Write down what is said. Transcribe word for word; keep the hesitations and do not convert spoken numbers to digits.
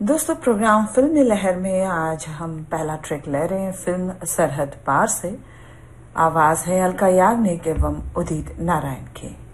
दोस्तों, प्रोग्राम फिल्मी लहर में आज हम पहला ट्रैक ले रहे हैं फिल्म सरहद पार से। आवाज है अलका याग्निक एवं उदित नारायण की।